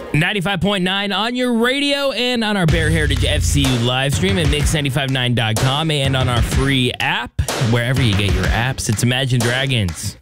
95.9 on your radio and on our Bear Heritage FCU live stream at mix959.com and on our free app, wherever you get your apps. It's Imagine Dragons.